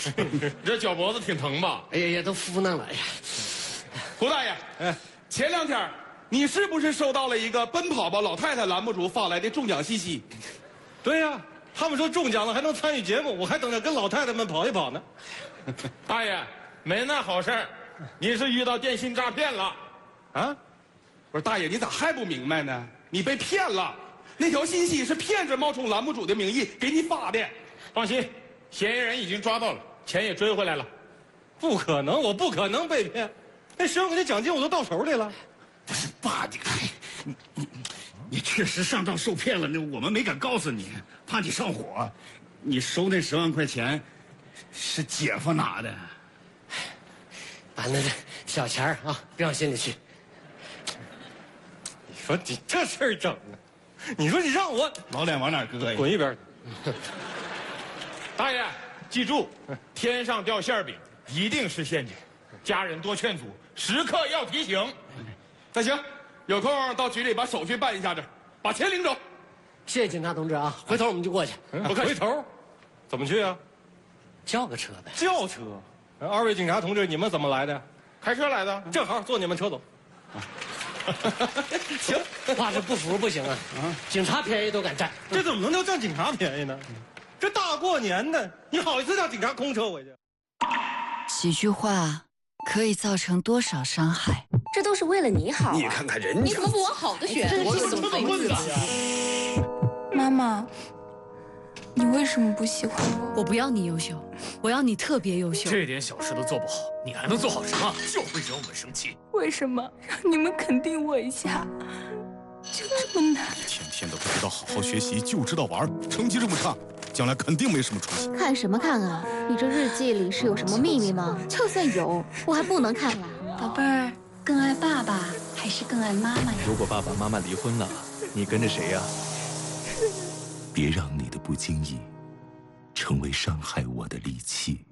这脚脖子挺疼吧？ 哎呀，都敷弄了。哎呀， 胡大爷，前2天你是不是收到了一个奔跑吧老太太栏目组发来的中奖信息？ 对呀，他们说中奖了还能参与节目，我还等着跟老太太们跑一跑呢。 大爷，没那好事儿，你是遇到电信诈骗了。 啊？不是大爷，你咋还不明白呢？你被骗了，那条信息是骗子冒充栏目组的名义给你发的。 放心，嫌疑人已经抓到了，钱也追回来了。 不可能，我不可能被骗，那10万块钱奖金我都到手里了。 不是爸，你确实上当受骗了，那我们没敢告诉你，怕你上火。你收那10万块钱，是姐夫拿的。 把那小钱儿啊，别往心里去。 你说你这事儿整的，你说你让我老脸往哪搁呀？ 滚一边去！ 大爷，记住，天上掉馅饼一定是陷阱，家人多劝阻，时刻要提醒。 那行，有空到局里把手续办一下子，把钱领走。 谢谢警察同志啊，回头我们就过去。 不客气回头怎么去啊？ 叫个车呗。 轿车。2位警察同志，你们怎么来的？ 开车来的， 正好坐你们车走。 行， 话是不服不行啊！警察便宜都敢占， 这怎么能叫占警察便宜呢？这大过年的，你好意思让警察空车回去？ 几句话可以造成多少伤害？ 这都是为了你好、啊。 你看看人家， 你怎么不往好的选？ 我怎么这么笨呢？ 妈妈，你为什么不喜欢我？ 我不要你优秀，我要你特别优秀。 这点小事都做不好，你还能做好什么？就会惹我们生气。 为什么让你们肯定我一下就这么难？ 天天都不知道好好学习，就知道玩，成绩这么差，将来肯定没什么出息。 看什么看啊？你这日记里是有什么秘密吗？就算有，我还不能看了。 宝贝儿，更爱爸爸还是更爱妈妈呀？ 如果爸爸妈妈离婚了，你跟着谁呀？ 别让你的不经意成为伤害我的利器。